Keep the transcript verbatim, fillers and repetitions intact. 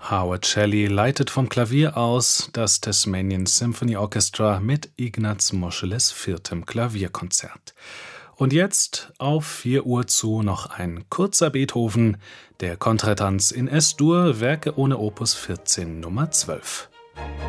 Howard Shelley leitet vom Klavier aus das Tasmanian Symphony Orchestra mit Ignaz Moscheles viertem Klavierkonzert. Und jetzt auf vier Uhr zu noch ein kurzer Beethoven, der Contretanz in Es-Dur, Werke ohne Opus vierzehn Nummer zwölf.